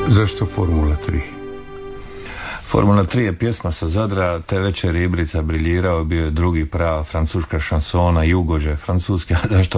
Zašto Formula 3? Formula 3 je pjesma sa Zadra, te večer je Ibrica briljirao, bio je drugi prava francuska šansona, Jugođe francuski, a zašto